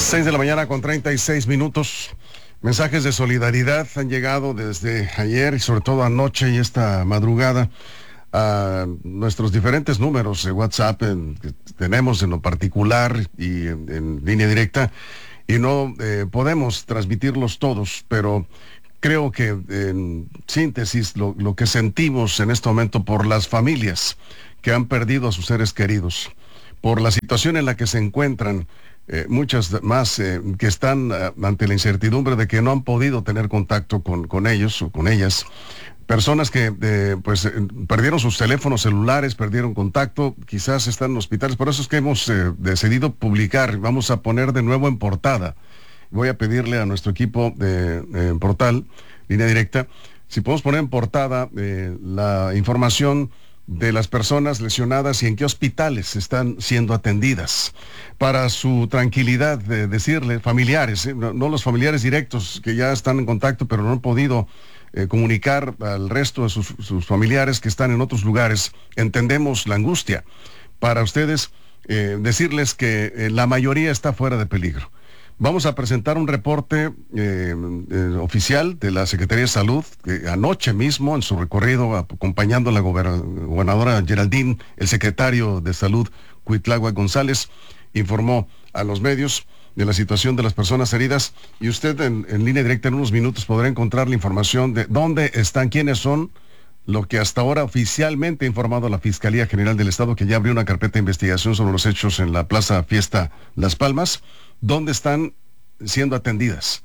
6:36 a.m. Mensajes de solidaridad han llegado desde ayer y sobre todo anoche y esta madrugada a nuestros diferentes números de WhatsApp que tenemos en lo particular y en línea directa, y no podemos transmitirlos todos, pero creo que en síntesis lo que sentimos en este momento por las familias que han perdido a sus seres queridos, por la situación en la que se encuentran, muchas más que están ante la incertidumbre de que no han podido tener contacto con ellos o con ellas, personas que perdieron sus teléfonos celulares, perdieron contacto, quizás están en hospitales. Por eso es que hemos decidido publicar, vamos a poner de nuevo en portada. Voy a pedirle a nuestro equipo de portal, línea directa, si podemos poner en portada la información de las personas lesionadas y en qué hospitales están siendo atendidas. Para su tranquilidad, decirle, familiares, no los familiares directos que ya están en contacto, pero no han podido comunicar al resto de sus familiares que están en otros lugares. Entendemos la angustia. Para ustedes, decirles que la mayoría está fuera de peligro. Vamos a presentar un reporte oficial de la Secretaría de Salud, que anoche mismo, en su recorrido, acompañando a la gobernadora Geraldine, el secretario de Salud, Cuitláhuac González, informó a los medios de la situación de las personas heridas, y usted en línea directa en unos minutos podrá encontrar la información de dónde están, quiénes son, lo que hasta ahora oficialmente ha informado la Fiscalía General del Estado, que ya abrió una carpeta de investigación sobre los hechos en la Plaza Fiesta Las Palmas, dónde están siendo atendidas.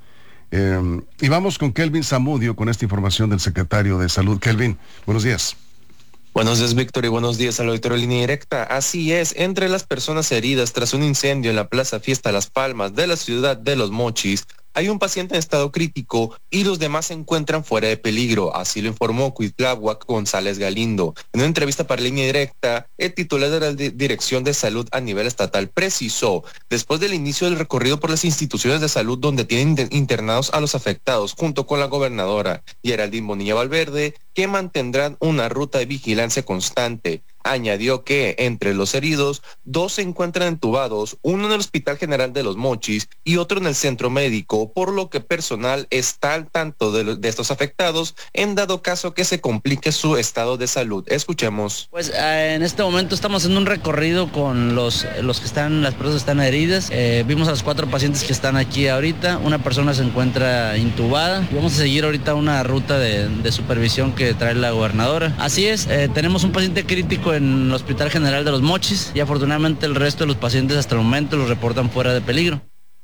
Y vamos con Kelvin Zamudio con esta información del secretario de Salud. Kelvin, buenos días. Buenos días, Víctor, y buenos días al auditorio de Línea Directa. Así es, entre las personas heridas tras un incendio en la Plaza Fiesta Las Palmas de la ciudad de Los Mochis, hay un paciente en estado crítico y los demás se encuentran fuera de peligro, así lo informó Cuitláhuac González Galindo. En una entrevista para Línea Directa, el titular de la Dirección de Salud a nivel estatal precisó, después del inicio del recorrido por las instituciones de salud donde tienen internados a los afectados, junto con la gobernadora Geraldine Bonilla Valverde, que mantendrán una ruta de vigilancia constante. Añadió que entre los heridos, 2 se encuentran entubados, uno en el Hospital General de Los Mochis y otro en el centro médico, por lo que personal está al tanto de estos afectados en dado caso que se complique su estado de salud. Escuchemos. Pues en este momento estamos haciendo un recorrido con los que están, las personas que están heridas. Vimos a los 4 pacientes que están aquí ahorita, una persona se encuentra intubada y vamos a seguir ahorita una ruta de supervisión que trae la gobernadora. Así es, tenemos un paciente crítico en el Hospital General de Los Mochis y afortunadamente el resto de los pacientes hasta el momento los reportan fuera de peligro.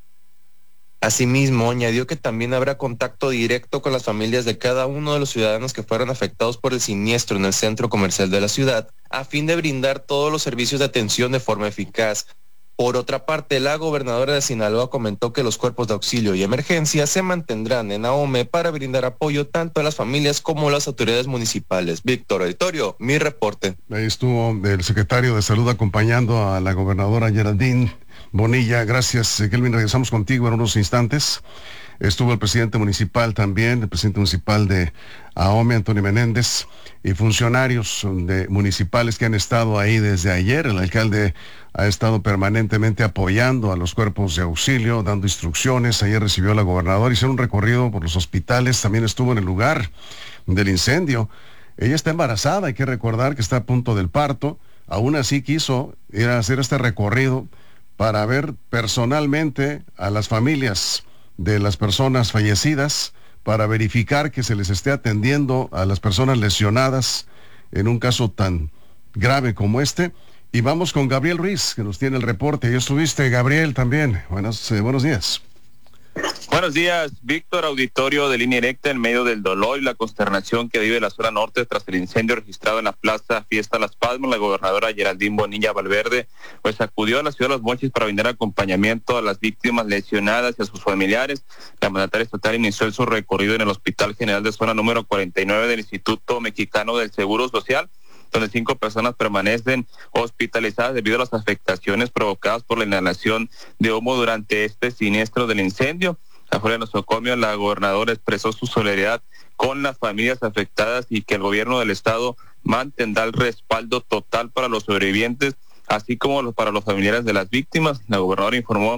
Asimismo, añadió que también habrá contacto directo con las familias de cada uno de los ciudadanos que fueron afectados por el siniestro en el centro comercial de la ciudad, a fin de brindar todos los servicios de atención de forma eficaz. Por otra parte, la gobernadora de Sinaloa comentó que los cuerpos de auxilio y emergencia se mantendrán en Ahome para brindar apoyo tanto a las familias como a las autoridades municipales. Víctor, auditorio, mi reporte. Ahí estuvo el secretario de Salud acompañando a la gobernadora Geraldine Bonilla. Gracias, Kelvin. Regresamos contigo en unos instantes. Estuvo el presidente municipal también, el presidente municipal de Ahome, Antonio Menéndez, y funcionarios municipales que han estado ahí desde ayer. El alcalde ha estado permanentemente apoyando a los cuerpos de auxilio, dando instrucciones. Ayer recibió a la gobernadora, hicieron un recorrido por los hospitales, también estuvo en el lugar del incendio. Ella está embarazada, hay que recordar que está a punto del parto. Aún así quiso ir a hacer este recorrido para ver personalmente a las familias de las personas fallecidas, para verificar que se les esté atendiendo a las personas lesionadas en un caso tan grave como este. Y vamos con Gabriel Ruiz, que nos tiene el reporte. Ya estuviste, Gabriel, también. Buenos días. Buenos días, Víctor, auditorio de Línea Directa. En medio del dolor y la consternación que vive la zona norte tras el incendio registrado en la Plaza Fiesta Las Palmas, la gobernadora Geraldine Bonilla Valverde acudió a la ciudad de Los Mochis para brindar acompañamiento a las víctimas lesionadas y a sus familiares. La mandataria estatal inició su recorrido en el Hospital General de Zona número 49 del Instituto Mexicano del Seguro Social, donde 5 personas permanecen hospitalizadas debido a las afectaciones provocadas por la inhalación de humo durante este siniestro del incendio. Afuera del nosocomio, la gobernadora expresó su solidaridad con las familias afectadas y que el gobierno del estado mantendrá el respaldo total para los sobrevivientes, así como para los familiares de las víctimas. La gobernadora informó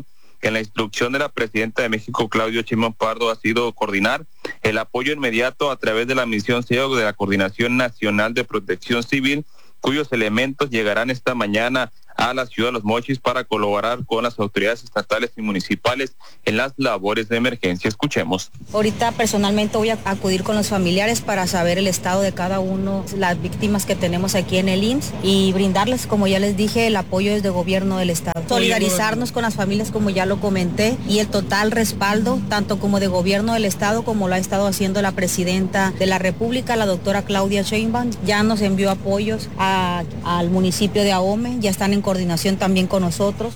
que la instrucción de la presidenta de México, Claudia Sheinbaum Pardo, ha sido coordinar el apoyo inmediato a través de la misión CEO de la Coordinación Nacional de Protección Civil, cuyos elementos llegarán esta mañana a la ciudad de Los Mochis para colaborar con las autoridades estatales y municipales en las labores de emergencia. Escuchemos. Ahorita personalmente voy a acudir con los familiares para saber el estado de cada uno, las víctimas que tenemos aquí en el IMSS y brindarles, como ya les dije, el apoyo desde gobierno del estado. Solidarizarnos con las familias, como ya lo comenté, y el total respaldo, tanto como de gobierno del estado, como lo ha estado haciendo la presidenta de la República, la doctora Claudia Sheinbaum. Ya nos envió apoyos al municipio de Ahome, ya están en coordinación también con nosotros.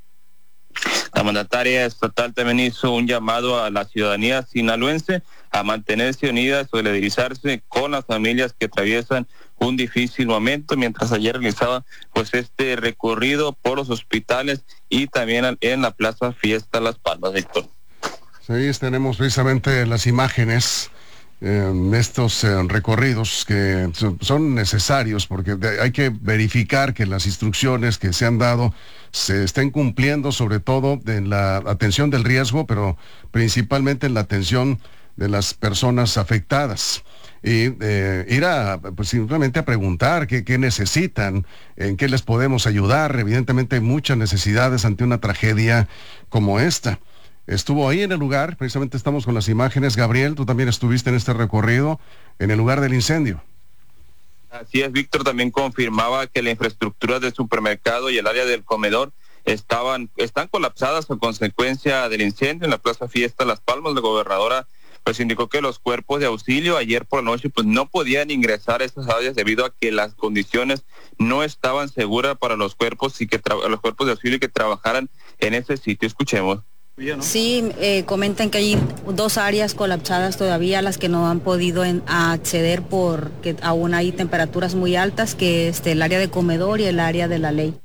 La mandataria estatal también hizo un llamado a la ciudadanía sinaloense a mantenerse unida, solidarizarse con las familias que atraviesan un difícil momento, mientras ayer realizaba pues este recorrido por los hospitales y también en la Plaza Fiesta Las Palmas, Víctor. Sí, tenemos precisamente las imágenes estos recorridos que son necesarios porque hay que verificar que las instrucciones que se han dado se estén cumpliendo, sobre todo en la atención del riesgo, pero principalmente en la atención de las personas afectadas. Y ir pues simplemente a preguntar qué necesitan, en qué les podemos ayudar. Evidentemente hay muchas necesidades ante una tragedia como esta. Estuvo ahí en el lugar, precisamente estamos con las imágenes. Gabriel, tú también estuviste en este recorrido, en el lugar del incendio. Así es, Víctor, también confirmaba que la infraestructura del supermercado y el área del comedor están colapsadas a consecuencia del incendio en la Plaza Fiesta Las Palmas. La gobernadora pues indicó que los cuerpos de auxilio ayer por la noche pues no podían ingresar a estas áreas debido a que las condiciones no estaban seguras para los cuerpos y los cuerpos de auxilio que trabajaran en ese sitio. Escuchemos. Sí, comentan que hay 2 áreas colapsadas todavía, las que no han podido acceder porque aún hay temperaturas muy altas, que es el área de comedor y el área de la ley.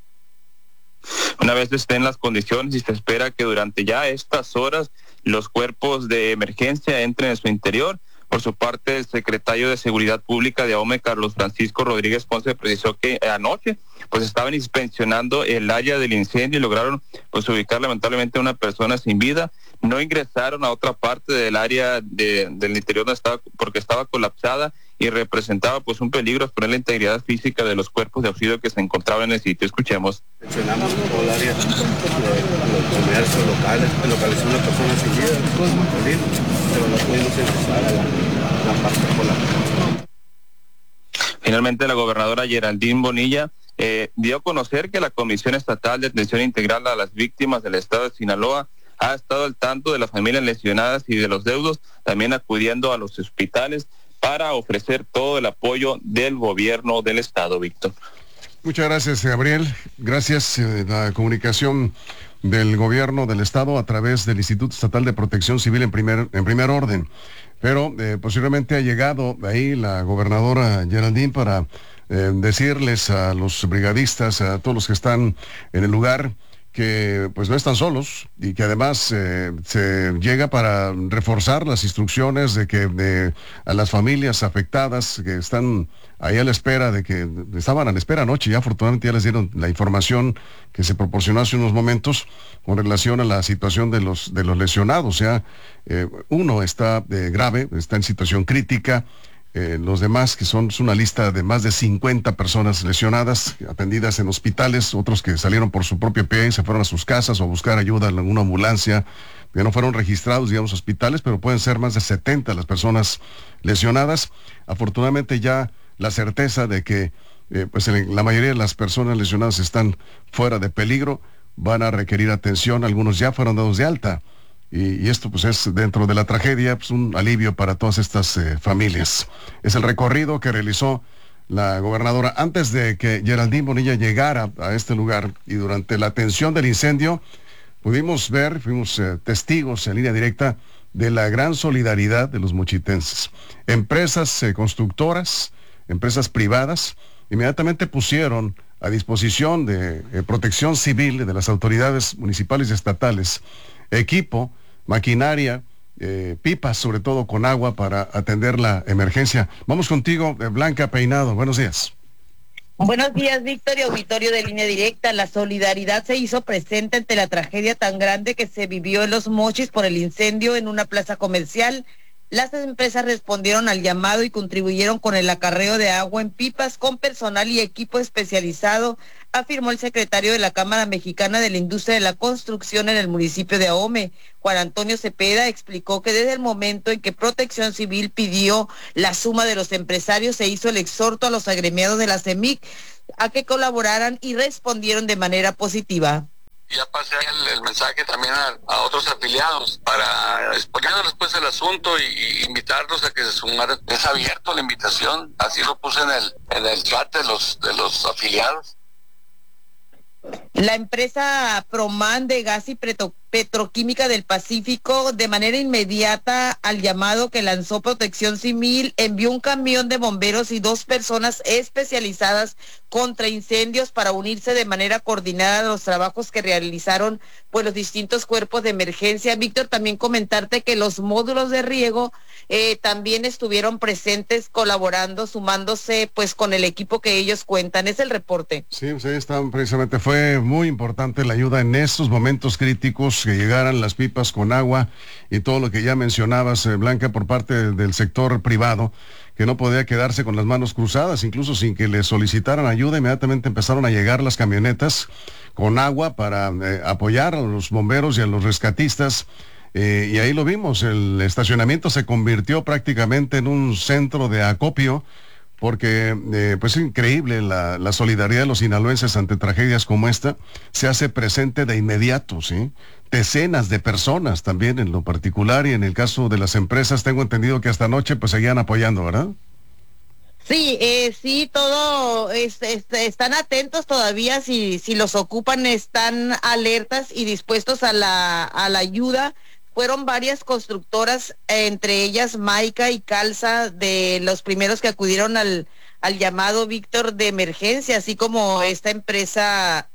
Una vez estén las condiciones y se espera que durante ya estas horas los cuerpos de emergencia entren en su interior. Por su parte, el secretario de Seguridad Pública de Ahome, Carlos Francisco Rodríguez Ponce, precisó que anoche pues estaban inspeccionando el área del incendio y lograron pues ubicar lamentablemente a una persona sin vida. No ingresaron a otra parte del área del interior porque estaba colapsada y representaba pues un peligro para la integridad física de los cuerpos de auxilio que se encontraban en el sitio. Escuchemos. Mencionamos todo el área de los comercios locales, localizó una persona sin vida, pero no pudimos ingresar a la parte colapsada. Finalmente, la gobernadora Geraldine Bonilla dio a conocer que la Comisión Estatal de Atención Integral a las Víctimas del Estado de Sinaloa ha estado al tanto de las familias lesionadas y de los deudos, también acudiendo a los hospitales para ofrecer todo el apoyo del gobierno del Estado, Víctor. Muchas gracias, Gabriel. Gracias. La comunicación del gobierno del Estado a través del Instituto Estatal de Protección Civil en primer orden. Pero posiblemente ha llegado ahí la gobernadora Geraldine para decirles a los brigadistas, a todos los que están en el lugar, que pues no están solos y que además se llega para reforzar las instrucciones de que a las familias afectadas que están ahí a la espera, estaban a la espera anoche, ya afortunadamente ya les dieron la información que se proporcionó hace unos momentos con relación a la situación de los lesionados. O sea, uno está grave, está en situación crítica. Los demás, que son una lista de más de 50 personas lesionadas, atendidas en hospitales, otros que salieron por su propio pie y se fueron a sus casas o a buscar ayuda en alguna ambulancia, que no fueron registrados, digamos, hospitales, pero pueden ser más de 70 las personas lesionadas. Afortunadamente ya la certeza de que pues la mayoría de las personas lesionadas están fuera de peligro, van a requerir atención, algunos ya fueron dados de alta. Y esto pues es dentro de la tragedia pues un alivio para todas estas familias. Es el recorrido que realizó la gobernadora antes de que Geraldine Bonilla llegara a este lugar, y durante la atención del incendio pudimos ver, fuimos testigos en línea directa de la gran solidaridad de los mochitenses. Empresas constructoras, empresas privadas, inmediatamente pusieron a disposición de protección civil de las autoridades municipales y estatales equipo, maquinaria, pipas sobre todo con agua para atender la emergencia. Vamos contigo, Blanca Peinado, buenos días. Buenos días, Víctor y auditorio de Línea Directa. La solidaridad se hizo presente ante la tragedia tan grande que se vivió en Los Mochis por el incendio en una plaza comercial. Las empresas respondieron al llamado y contribuyeron con el acarreo de agua en pipas con personal y equipo especializado, afirmó el secretario de la Cámara Mexicana de la Industria de la Construcción en el municipio de Ahome. Juan Antonio Cepeda explicó que desde el momento en que Protección Civil pidió la suma de los empresarios, se hizo el exhorto a los agremiados de la CEMIC a que colaboraran y respondieron de manera positiva. Ya pasé el mensaje también a otros afiliados para exponerles pues el asunto y invitarlos a que se sumaran. Es abierto la invitación, así lo puse en el chat de los afiliados. La empresa Proman de Gas y Petroquímica del Pacífico, de manera inmediata al llamado que lanzó Protección Civil, envió un camión de bomberos y 2 personas especializadas contra incendios para unirse de manera coordinada a los trabajos que realizaron pues los distintos cuerpos de emergencia. Víctor, también comentarte que los módulos de riego también estuvieron presentes, colaborando, sumándose pues con el equipo que ellos cuentan. Es el reporte. Sí, pues ahí están, precisamente fue muy importante la ayuda en estos momentos críticos, que llegaran las pipas con agua y todo lo que ya mencionabas, Blanca, por parte del sector privado, que no podía quedarse con las manos cruzadas, incluso sin que le solicitaran ayuda. Inmediatamente empezaron a llegar las camionetas con agua para apoyar a los bomberos y a los rescatistas. Y ahí lo vimos, el estacionamiento se convirtió prácticamente en un centro de acopio, porque pues es increíble la solidaridad de los sinaloenses ante tragedias como esta. Se hace presente de inmediato, ¿sí? Decenas de personas también en lo particular, y en el caso de las empresas tengo entendido que hasta anoche pues seguían apoyando, ¿verdad? Sí, sí, todo, están atentos todavía, si los ocupan, están alertas y dispuestos a la ayuda. Fueron varias constructoras, entre ellas Maica y Calza, de los primeros que acudieron al llamado, Víctor, de emergencia, así como esta empresa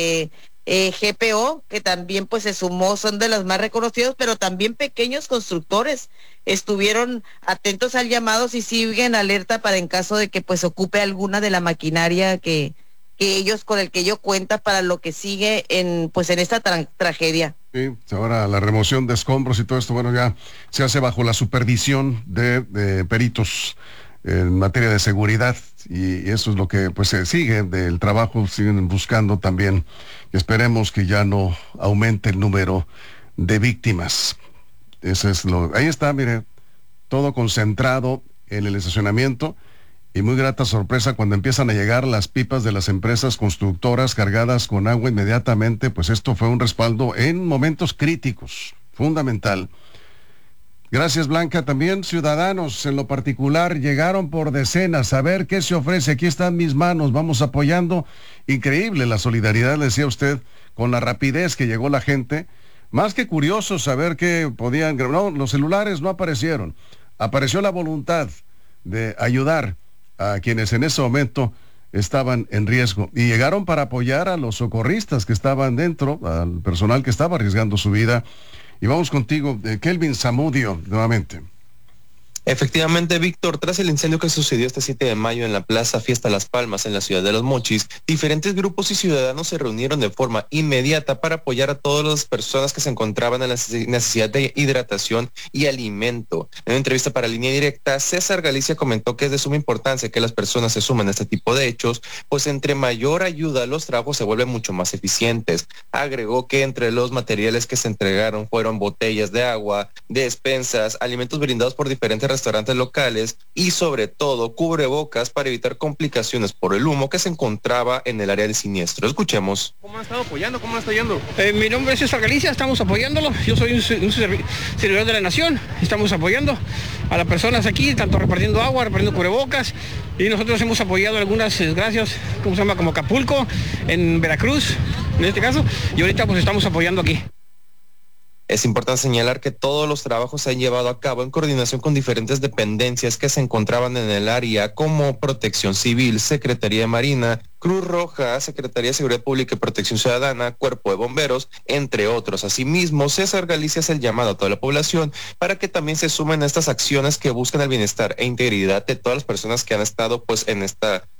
GPO, que también pues se sumó, son de los más reconocidos, pero también pequeños constructores estuvieron atentos al llamado y siguen alerta para en caso de que pues ocupe alguna de la maquinaria que ellos, con el que ellos cuentan para lo que sigue en esta tragedia. Sí, ahora la remoción de escombros y todo esto, bueno, ya se hace bajo la supervisión de peritos en materia de seguridad, y eso es lo que pues se sigue del trabajo, siguen buscando también, y esperemos que ya no aumente el número de víctimas. Eso es ahí está, mire, todo concentrado en el estacionamiento, y muy grata sorpresa cuando empiezan a llegar las pipas de las empresas constructoras cargadas con agua inmediatamente. Pues esto fue un respaldo en momentos críticos, fundamental. Gracias, Blanca. También ciudadanos en lo particular llegaron por decenas a ver qué se ofrece. Aquí están mis manos, vamos apoyando. Increíble la solidaridad, le decía usted, con la rapidez que llegó la gente. Más que curioso saber qué podían... No, los celulares no aparecieron. Apareció la voluntad de ayudar a quienes en ese momento estaban en riesgo, y llegaron para apoyar a los socorristas que estaban dentro, al personal que estaba arriesgando su vida. Y vamos contigo, Kelvin Zamudio, nuevamente. Efectivamente, Víctor, tras el incendio que sucedió este 7 de mayo en la Plaza Fiesta Las Palmas en la ciudad de Los Mochis, diferentes grupos y ciudadanos se reunieron de forma inmediata para apoyar a todas las personas que se encontraban en la necesidad de hidratación y alimento. En una entrevista para Línea Directa, César Galicia comentó que es de suma importancia que las personas se sumen a este tipo de hechos, pues entre mayor ayuda los trabajos se vuelven mucho más eficientes. Agregó que entre los materiales que se entregaron fueron botellas de agua, despensas, alimentos brindados por diferentes restaurantes locales y sobre todo cubrebocas para evitar complicaciones por el humo que se encontraba en el área del siniestro. Escuchemos. ¿Cómo han estado apoyando? ¿Cómo han estado yendo? Mi nombre es César Galicia, estamos apoyándolo. Yo soy un servidor de la nación. Estamos apoyando a las personas aquí, tanto repartiendo agua, repartiendo cubrebocas, y nosotros hemos apoyado algunas desgracias, como Acapulco, en Veracruz, en este caso, y ahorita pues estamos apoyando aquí. Es importante señalar que todos los trabajos se han llevado a cabo en coordinación con diferentes dependencias que se encontraban en el área, como Protección Civil, Secretaría de Marina, Cruz Roja, Secretaría de Seguridad Pública y Protección Ciudadana, Cuerpo de Bomberos, entre otros. Asimismo, César Galicia hace el llamado a toda la población para que también se sumen a estas acciones que buscan el bienestar e integridad de todas las personas que han estado pues en esta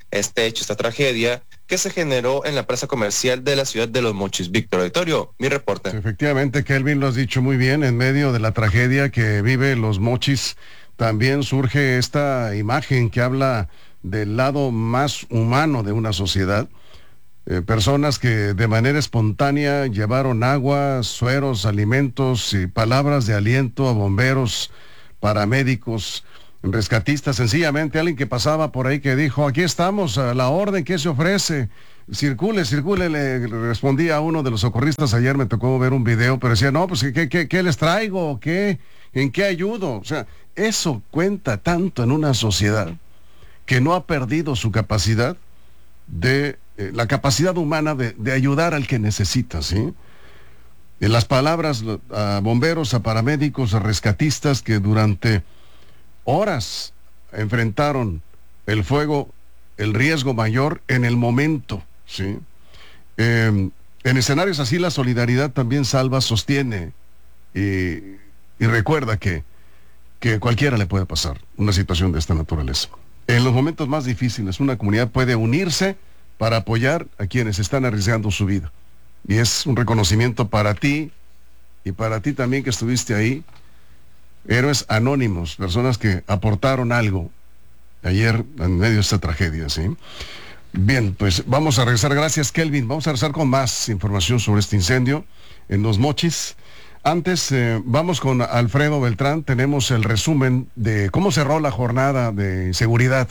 este hecho, esta tragedia que se generó en la plaza comercial de la ciudad de Los Mochis. Víctor Auditorio, mi reporte. Efectivamente, Kelvin, lo has dicho muy bien, en medio de la tragedia que vive Los Mochis, también surge esta imagen que habla del lado más humano de una sociedad. Personas que de manera espontánea llevaron agua, sueros, alimentos y palabras de aliento a bomberos, paramédicos, rescatistas, sencillamente alguien que pasaba por ahí que dijo, aquí estamos, a la orden, ¿qué se ofrece? Circule, le respondía a uno de los socorristas. Ayer me tocó ver un video, pero decía, no, pues ¿qué les traigo? ¿En qué ayudo? O sea, eso cuenta tanto en una sociedad que no ha perdido su capacidad de la capacidad humana de ayudar al que necesita, ¿sí? En las palabras a bomberos, a paramédicos, a rescatistas que durante horas enfrentaron el fuego, el riesgo mayor en el momento, ¿sí? En escenarios así la solidaridad también salva, sostiene y recuerda que cualquiera le puede pasar una situación de esta naturaleza. En los momentos más difíciles una comunidad puede unirse para apoyar a quienes están arriesgando su vida. Y es un reconocimiento para ti y para ti también que estuviste ahí. Héroes anónimos, personas que aportaron algo ayer en medio de esta tragedia, ¿sí? Bien, pues vamos a regresar. Gracias, Kelvin. Vamos a regresar con más información sobre este incendio en Los Mochis. Antes, vamos con Alfredo Beltrán. Tenemos el resumen de cómo cerró la jornada de seguridad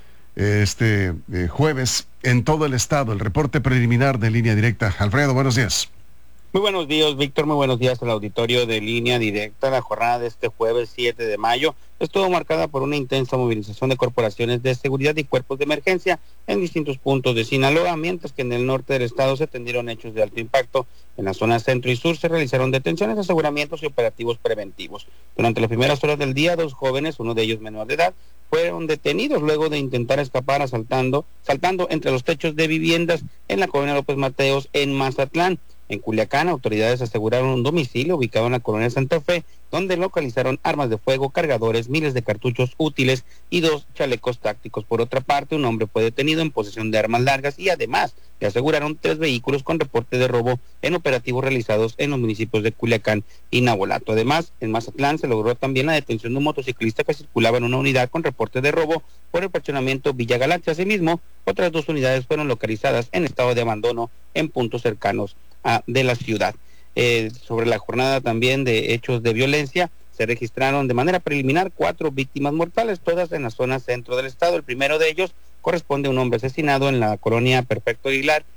jueves en todo el estado. El reporte preliminar de Línea Directa. Alfredo, buenos días. Muy buenos días, Víctor. Muy buenos días al auditorio de Línea Directa. La jornada de este jueves 7 de mayo estuvo marcada por una intensa movilización de corporaciones de seguridad y cuerpos de emergencia en distintos puntos de Sinaloa, mientras que en el norte del estado se atendieron hechos de alto impacto. En la zona centro y sur se realizaron detenciones, aseguramientos y operativos preventivos. Durante las primeras horas del día, 2 jóvenes, uno de ellos menor de edad, fueron detenidos luego de intentar escapar saltando entre los techos de viviendas en la colonia López Mateos en Mazatlán. En Culiacán, autoridades aseguraron un domicilio ubicado en la colonia Santa Fe, donde localizaron armas de fuego, cargadores, miles de cartuchos útiles y 2 chalecos tácticos. Por otra parte, un hombre fue detenido en posesión de armas largas y además le aseguraron 3 vehículos con reporte de robo en operativos realizados en los municipios de Culiacán y Navolato. Además, en Mazatlán se logró también la detención de un motociclista que circulaba en una unidad con reporte de robo por el fraccionamiento Villa Galaxia. Asimismo, otras 2 unidades fueron localizadas en estado de abandono en puntos cercanos de la ciudad. Sobre la jornada también de hechos de violencia, se registraron de manera preliminar 4 víctimas mortales, todas en la zona centro del estado. El primero de ellos corresponde a un hombre asesinado en la colonia Perfecto Aguilar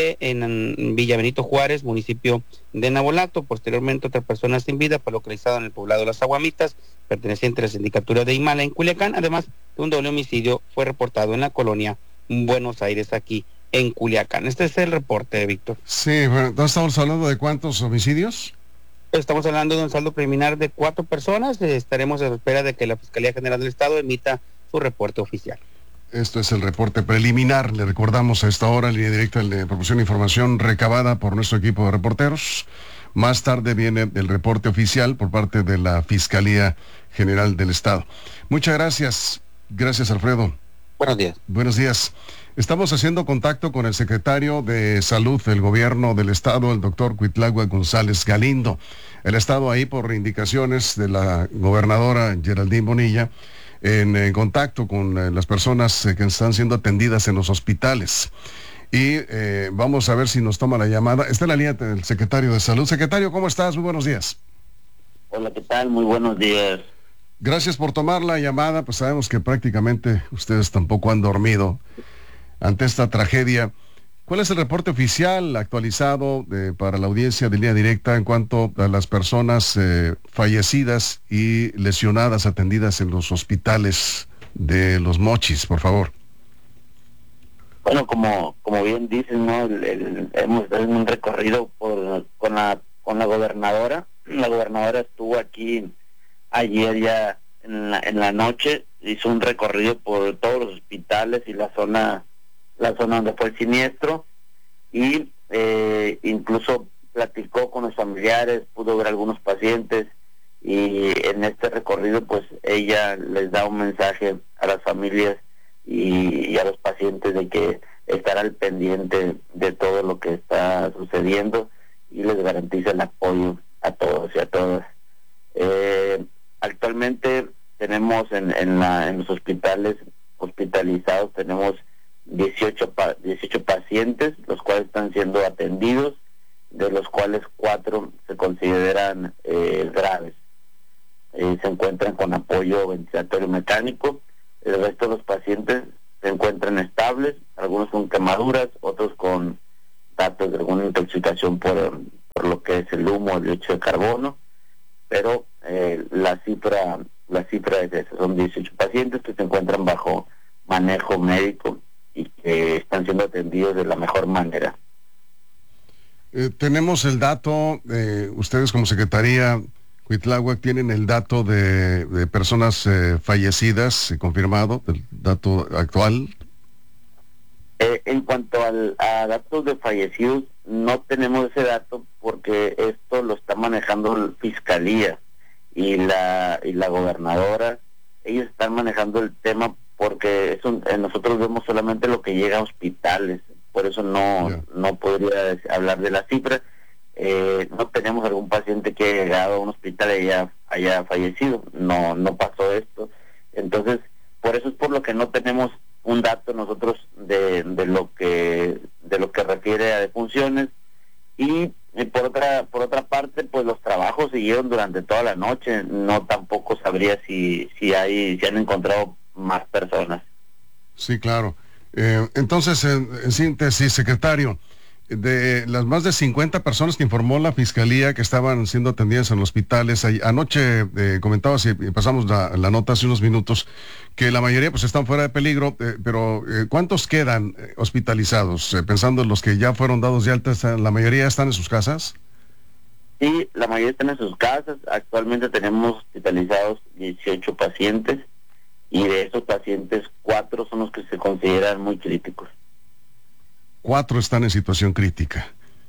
en Villa Benito Juárez, municipio de Navolato. Posteriormente, otra persona sin vida fue localizada en el poblado Las Aguamitas, perteneciente a la sindicatura de Imala en Culiacán. Además de un doble homicidio fue reportado en la colonia Buenos Aires, aquí en Culiacán. Este es el reporte, Víctor. Sí, bueno, entonces estamos hablando de ¿cuántos homicidios? Estamos hablando de un saldo preliminar de 4 personas. Estaremos a la espera de que la Fiscalía General del Estado emita su reporte oficial. Esto es el reporte preliminar. Le recordamos a esta hora, en Línea Directa, le proporciona información recabada por nuestro equipo de reporteros. Más tarde viene el reporte oficial por parte de la Fiscalía General del Estado. Muchas gracias. Gracias, Alfredo. Buenos días. Buenos días. Estamos haciendo contacto con el secretario de Salud del Gobierno del Estado, el doctor Cuitlagua González Galindo. Él ha estado ahí por indicaciones de la gobernadora Geraldine Bonilla en contacto con las personas que están siendo atendidas en los hospitales. Y vamos a ver si nos toma la llamada. Está en la línea el secretario de Salud. Secretario, ¿cómo estás? Muy buenos días. Hola, ¿qué tal? Muy buenos días. Gracias por tomar la llamada. Pues sabemos que prácticamente ustedes tampoco han dormido ante esta tragedia. ¿Cuál es el reporte oficial actualizado para la audiencia de Línea Directa en cuanto a las personas fallecidas y lesionadas atendidas en los hospitales de Los Mochis, por favor? Bueno, como bien dicen, ¿no? Hemos dado un recorrido con la gobernadora. La gobernadora estuvo aquí ayer ya en la noche, hizo un recorrido por todos los hospitales y la zona donde fue el siniestro, y incluso platicó con los familiares, pudo ver algunos pacientes, y en este recorrido pues ella les da un mensaje a las familias y a los pacientes de que estar al pendiente de todo lo que está sucediendo y les garantiza el apoyo a todos y a todas. Actualmente tenemos en los hospitales hospitalizados, tenemos 18 pacientes, los cuales están siendo atendidos, de los cuales 4 se consideran graves. Se encuentran con apoyo ventilatorio mecánico. El resto de los pacientes se encuentran estables, algunos con quemaduras, otros con datos de alguna intoxicación por lo que es el humo, el dióxido de carbono, pero la cifra es esa, son 18 pacientes que se encuentran bajo manejo médico y que están siendo atendidos de la mejor manera. Tenemos el dato, ustedes como Secretaría Cuitláhuac tienen el dato de personas fallecidas, confirmado, el dato actual. En cuanto a datos de fallecidos, no tenemos ese dato porque esto lo está manejando la Fiscalía y la gobernadora. Ellos están manejando el tema porque nosotros vemos solamente lo que llega a hospitales, por eso no podría hablar de la cifra. No tenemos algún paciente que haya llegado a un hospital y haya fallecido, no pasó esto. Entonces, por eso es por lo que no tenemos un dato nosotros de lo que refiere a defunciones. Y por otra parte, pues los trabajos siguieron durante toda la noche. No tampoco sabría si han encontrado más personas. Sí, claro. Entonces, en síntesis, secretario, de las más de 50 personas que informó la Fiscalía que estaban siendo atendidas en los hospitales, anoche comentabas y pasamos la nota hace unos minutos, que la mayoría pues están fuera de peligro, pero ¿cuántos quedan hospitalizados? Pensando en los que ya fueron dados de alta, ¿la mayoría están en sus casas? Sí, la mayoría están en sus casas. Actualmente tenemos hospitalizados 18 pacientes y de esos pacientes 4 son los que se consideran muy críticos. 4 están en situación crítica.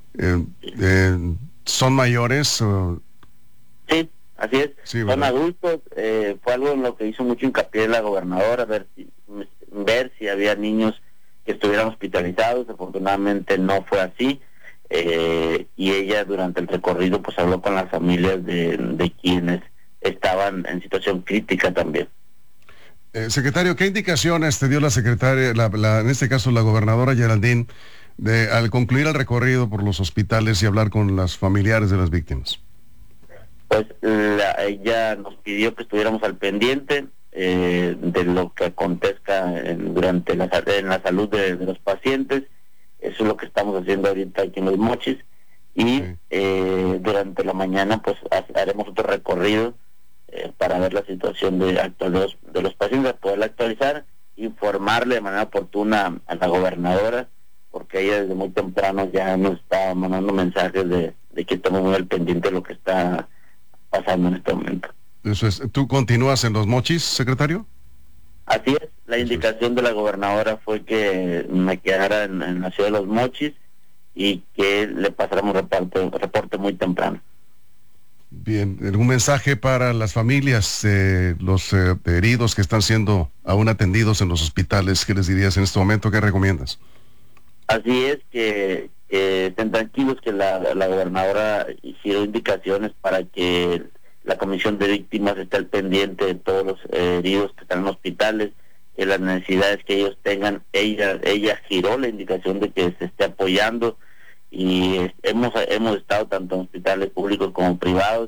¿Son mayores? Sí, así es. Sí, son adultos. Fue algo en lo que hizo mucho hincapié la gobernadora, ver si había niños que estuvieran hospitalizados. Afortunadamente no fue así. Y ella durante el recorrido pues habló con las familias de quienes estaban en situación crítica también. Secretario, ¿qué indicaciones te dio la secretaria, en este caso la gobernadora Geraldine, al concluir el recorrido por los hospitales y hablar con las familiares de las víctimas? Pues ella nos pidió que estuviéramos al pendiente de lo que acontezca durante en la salud de los pacientes. Eso es lo que estamos haciendo ahorita aquí en Los Mochis. Y durante la mañana pues haremos otro recorrido para ver la situación actual de los pacientes, poderla actualizar, informarle de manera oportuna a la gobernadora, porque ella desde muy temprano ya nos está mandando mensajes de que estamos muy al pendiente de lo que está pasando en este momento. Eso es. ¿Tú continúas en Los Mochis, secretario? Así es. La indicación de la gobernadora fue que me quedara en la ciudad de Los Mochis y que le pasáramos reporte muy temprano. Bien, ¿algún mensaje para las familias, los heridos que están siendo aún atendidos en los hospitales? ¿Qué les dirías en este momento? ¿Qué recomiendas? Así es, que estén tranquilos, que la gobernadora hicieron indicaciones para que la Comisión de Víctimas esté al pendiente de todos los heridos que están en hospitales, que las necesidades que ellos tengan, ella giró la indicación de que se esté apoyando. Y hemos estado tanto en hospitales públicos como privados,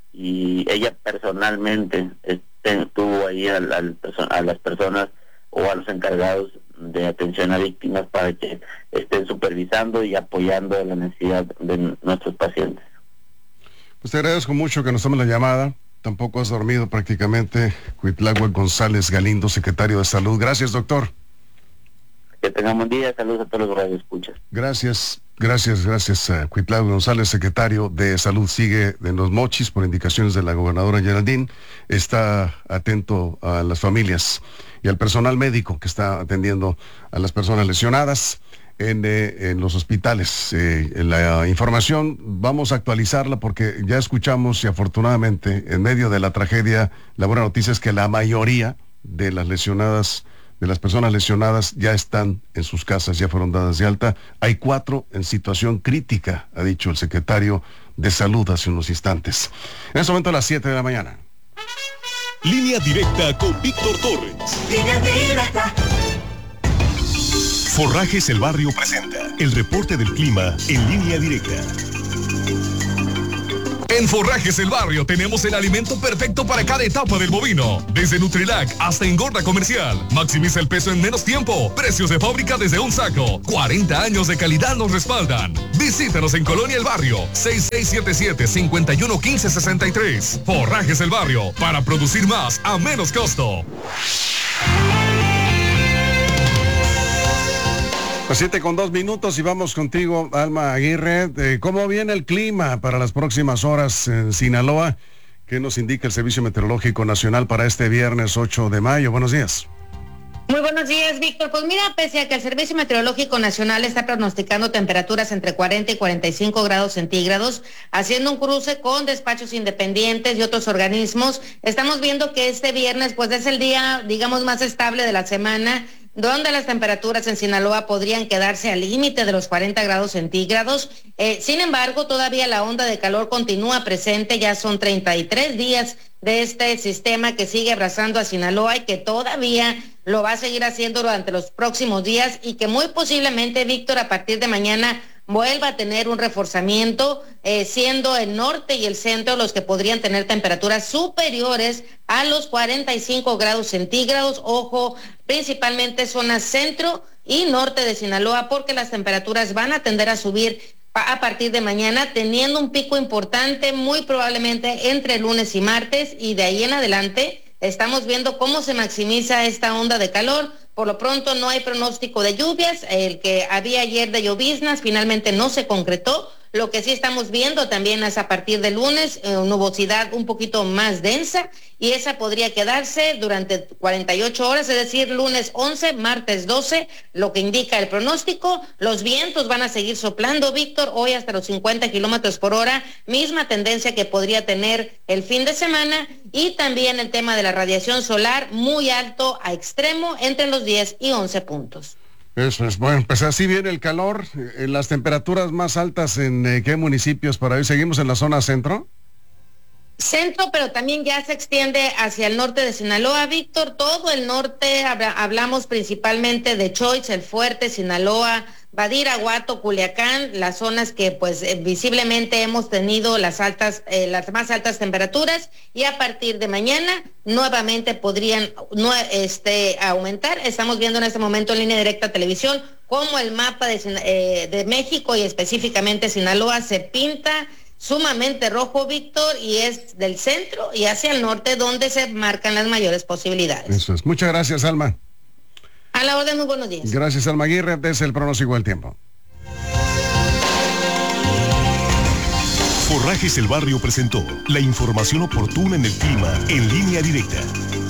y ella personalmente estuvo ahí a las personas o a los encargados de atención a víctimas para que estén supervisando y apoyando la necesidad de nuestros pacientes. Pues te agradezco mucho que nos tomes la llamada. Tampoco has dormido prácticamente. Cuitláhuac González Galindo, secretario de Salud. Gracias, doctor. Que tengan buen día. Saludos a todos los radioescuchas. Gracias. Cuitláhuac González, secretario de Salud, sigue en Los Mochis por indicaciones de la gobernadora Geraldine. Está atento a las familias y al personal médico que está atendiendo a las personas lesionadas en los hospitales. La información vamos a actualizarla porque ya escuchamos, y afortunadamente en medio de la tragedia, la buena noticia es que la mayoría de las lesionadas de las personas lesionadas ya están en sus casas, ya fueron dadas de alta. Hay 4 en situación crítica, ha dicho el secretario de Salud hace unos instantes. En este momento a las 7 de la mañana. Línea Directa con Víctor Torres. Línea Directa. Forrajes El Barrio presenta el reporte del clima en Línea Directa. En Forrajes El Barrio tenemos el alimento perfecto para cada etapa del bovino. Desde Nutrilac hasta engorda comercial. Maximiza el peso en menos tiempo. Precios de fábrica desde un saco. 40 años de calidad nos respaldan. Visítanos en Colonia El Barrio. 6677-511563. Forrajes El Barrio. Para producir más a menos costo. Las 7:02 y vamos contigo, Alma Aguirre. ¿Cómo viene el clima para las próximas horas en Sinaloa? ¿Qué nos indica el Servicio Meteorológico Nacional para este viernes 8 de mayo? Buenos días. Muy buenos días, Víctor. Pues mira, pese a que el Servicio Meteorológico Nacional está pronosticando temperaturas entre 40 y 45 grados centígrados, haciendo un cruce con despachos independientes y otros organismos, estamos viendo que este viernes pues es el día, digamos, más estable de la semana, donde las temperaturas en Sinaloa podrían quedarse al límite de los 40 grados centígrados. Sin embargo, todavía la onda de calor continúa presente, ya son 33 días de este sistema que sigue abrazando a Sinaloa y que todavía lo va a seguir haciendo durante los próximos días y que muy posiblemente, Víctor, a partir de mañana vuelva a tener un reforzamiento, siendo el norte y el centro los que podrían tener temperaturas superiores a los 45 grados centígrados. Ojo, principalmente zonas centro y norte de Sinaloa, porque las temperaturas van a tender a subir a partir de mañana, teniendo un pico importante muy probablemente entre lunes y martes, y de ahí en adelante estamos viendo cómo se maximiza esta onda de calor. Por lo pronto no hay pronóstico de lluvias, el que había ayer de lloviznas finalmente no se concretó. Lo que sí estamos viendo también es a partir de lunes, nubosidad un poquito más densa, y esa podría quedarse durante 48 horas, es decir, lunes 11, martes 12, lo que indica el pronóstico. Los vientos van a seguir soplando, Víctor, hoy hasta los 50 kilómetros por hora, misma tendencia que podría tener el fin de semana, y también el tema de la radiación solar muy alto a extremo entre los 10 y 11 puntos. Eso es, bueno, pues así viene el calor. Las temperaturas más altas en ¿qué municipios para hoy? ¿Seguimos en la zona centro? Centro, pero también ya se extiende hacia el norte de Sinaloa, Víctor. Todo el norte, hablamos principalmente de Choix, El Fuerte, Sinaloa, Badira, Guato, Culiacán, las zonas que pues visiblemente hemos tenido las más altas temperaturas, y a partir de mañana nuevamente podrían aumentar. Estamos viendo en este momento en Línea Directa Televisión cómo el mapa de México y específicamente Sinaloa se pinta sumamente rojo, Víctor, y es del centro y hacia el norte donde se marcan las mayores posibilidades. Eso es. Muchas gracias, Alma. A la orden, muy buenos días. Gracias, Alma Aguirre. Desde el pronóstico del tiempo. Forrajes El Barrio presentó la información oportuna en el clima en Línea Directa.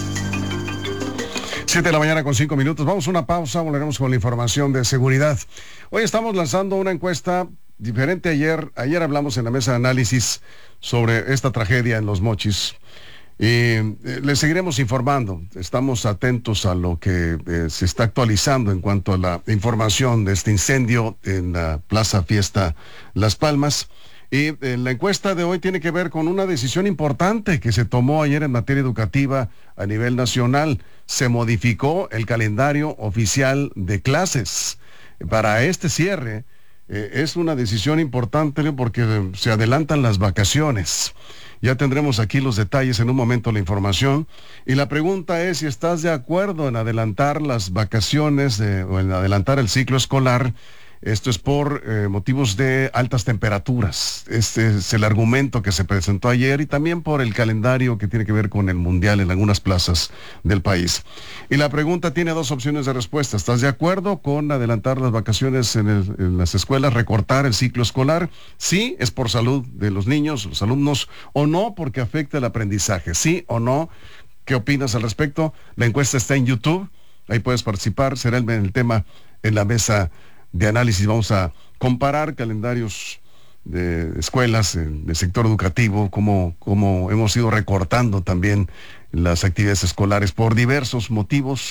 7 de la mañana con 5 minutos. Vamos a una pausa, volveremos con la información de seguridad. Hoy estamos lanzando una encuesta diferente. Ayer hablamos en la mesa de análisis sobre esta tragedia en Los Mochis. Y les seguiremos informando. Estamos atentos a lo que se está actualizando en cuanto a la información de este incendio en la Plaza Fiesta Las Palmas. Y la encuesta de hoy tiene que ver con una decisión importante que se tomó ayer en materia educativa a nivel nacional. Se modificó el calendario oficial de clases para este cierre. Es una decisión importante porque se adelantan las vacaciones. Ya tendremos aquí los detalles en un momento, la información. Y la pregunta es si estás de acuerdo en adelantar las vacaciones o en adelantar el ciclo escolar. Esto es por motivos de altas temperaturas. Este es el argumento que se presentó ayer, y también por el calendario que tiene que ver con el mundial en algunas plazas del país. Y la pregunta tiene 2 opciones de respuesta. ¿Estás de acuerdo con adelantar las vacaciones en las escuelas, recortar el ciclo escolar? Sí, es por salud de los niños, los alumnos, o no, porque afecta el aprendizaje. Sí o no. ¿Qué opinas al respecto? La encuesta está en YouTube. Ahí puedes participar. Será el tema en la mesa de análisis. Vamos a comparar calendarios de escuelas, del sector educativo, cómo hemos ido recortando también las actividades escolares por diversos motivos,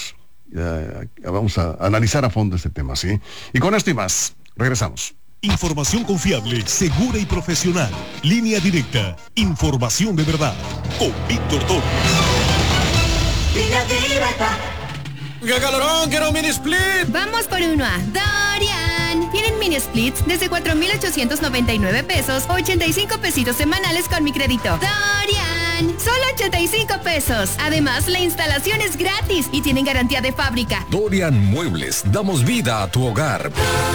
Vamos a analizar a fondo este tema, ¿sí? Y con esto y más, regresamos. Información confiable, segura y profesional. Línea Directa. Información de verdad. Con Víctor Toro. Línea Directa. ¡Qué calorón! ¡Quiero un mini split! Vamos por uno a Dorian. Tienen mini splits desde 4,899 pesos, 85 pesitos semanales con mi crédito. Dorian. Solo 85 pesos. Además, la instalación es gratis y tienen garantía de fábrica. Dorian Muebles. Damos vida a tu hogar.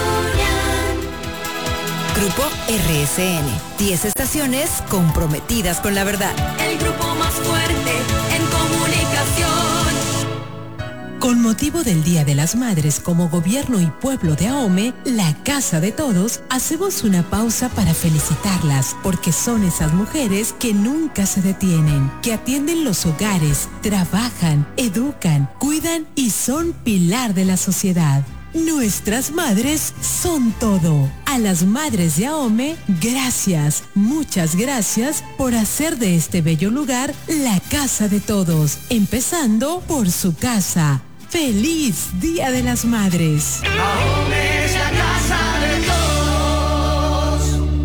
Grupo RSN. 10 estaciones comprometidas con la verdad. El grupo más fuerte en comunicación. Con motivo del Día de las Madres como Gobierno y Pueblo de Ahome, la Casa de Todos, hacemos una pausa para felicitarlas, porque son esas mujeres que nunca se detienen, que atienden los hogares, trabajan, educan, cuidan y son pilar de la sociedad. Nuestras madres son todo. A las madres de Ahome, gracias, muchas gracias por hacer de este bello lugar la casa de todos, empezando por su casa. ¡Feliz Día de las Madres! Ahome es la casa de todos.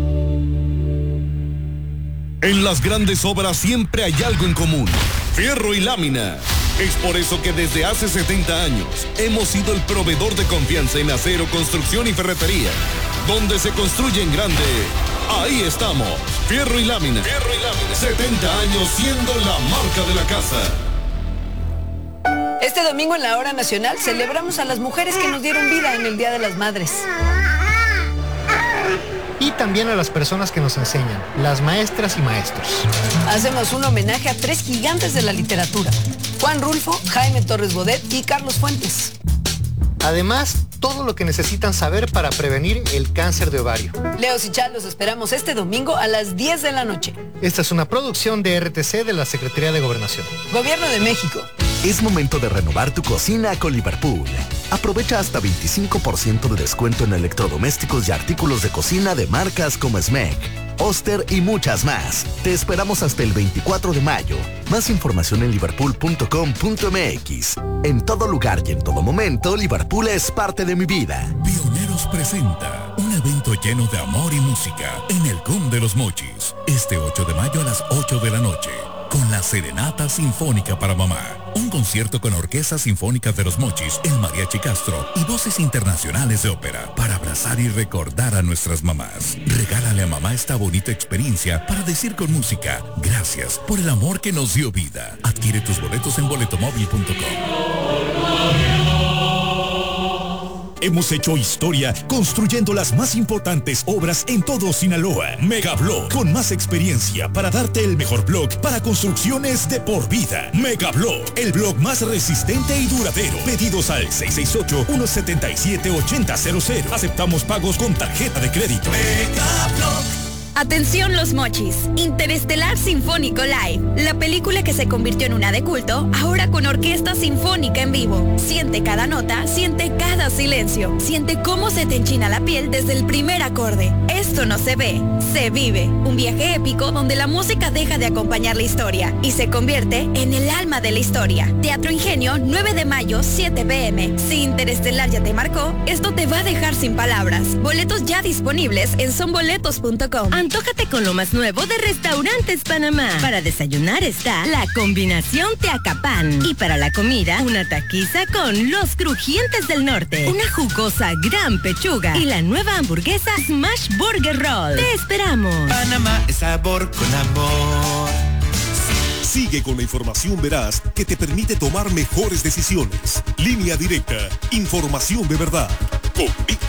En las grandes obras siempre hay algo en común: fierro y lámina. Es por eso que desde hace 70 años hemos sido el proveedor de confianza en acero, construcción y ferretería. Donde se construye en grande, ahí estamos. Fierro y lámina. Fierro y lámina. 70 años siendo la marca de la casa. Este domingo en la Hora Nacional celebramos a las mujeres que nos dieron vida en el Día de las Madres. Y también a las personas que nos enseñan, las maestras y maestros. Hacemos un homenaje a 3 gigantes de la literatura: Juan Rulfo, Jaime Torres Bodet y Carlos Fuentes. Además, todo lo que necesitan saber para prevenir el cáncer de ovario. Leos y Chad, los esperamos este domingo a las 10 de la noche. Esta es una producción de RTC de la Secretaría de Gobernación. Gobierno de México. Es momento de renovar tu cocina con Liverpool. Aprovecha hasta 25% de descuento en electrodomésticos y artículos de cocina de marcas como Smeg, Oster y muchas más. Te esperamos hasta el 24 de mayo. Más información en liverpool.com.mx. En todo lugar y en todo momento, Liverpool es parte de mi vida. Pioneros presenta un evento lleno de amor y música en el CUM de los Mochis. Este 8 de mayo a las 8 de la noche. Con la Serenata Sinfónica para Mamá. Un concierto con Orquesta Sinfónica de los Mochis, el Mariachi Castro y voces internacionales de ópera para abrazar y recordar a nuestras mamás. Regálale a mamá esta bonita experiencia para decir con música: gracias por el amor que nos dio vida. Adquiere tus boletos en boletomóvil.com. Hemos hecho historia construyendo las más importantes obras en todo Sinaloa. Megablock, con más experiencia para darte el mejor block para construcciones de por vida. Megablock, el block más resistente y duradero. Pedidos al 668-177-8000. Aceptamos pagos con tarjeta de crédito. Megablock. Atención los Mochis, Interestelar Sinfónico Live, la película que se convirtió en una de culto, ahora con orquesta sinfónica en vivo. Siente cada nota, siente cada silencio, siente cómo se te enchina la piel desde el primer acorde. Esto no se ve, se vive. Un viaje épico donde la música deja de acompañar la historia y se convierte en el alma de la historia. Teatro Ingenio, 9 de mayo, 7 p.m. Si Interestelar ya te marcó, esto te va a dejar sin palabras. Boletos ya disponibles en sonboletos.com. Antójate con lo más nuevo de Restaurantes Panamá. Para desayunar está la combinación Teacapán. Y para la comida, una taquiza con los crujientes del norte, una jugosa gran pechuga y la nueva hamburguesa Smash Burger Roll. ¡Te esperamos! Panamá es sabor con amor. Sigue con la información veraz que te permite tomar mejores decisiones. Línea Directa, información de verdad. Con Víctor